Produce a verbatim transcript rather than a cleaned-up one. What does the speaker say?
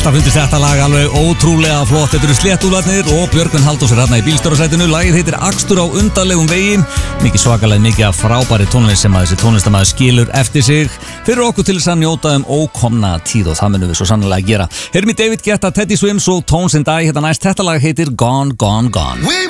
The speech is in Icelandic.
alltaf fundist þetta lag alveg ótrúlega flott. Þetta eru Sléttúlarnir og Björgvin Halldórsson hérna í bílstjórasætinu. Lagið heitir Akstur á undarlegum vegi. Mikið svakalega mikið af frábæri tónlist sem að þessi tónlistamæður skilur eftir sig fyrir okkur til þess að njóta um ókomna tíð, og það munum við svo sannlega gera. Heyrum í David Guetta, Teddy Swims og Tones and I hérna næst. Þetta lag heitir Gone, Gone, Gone.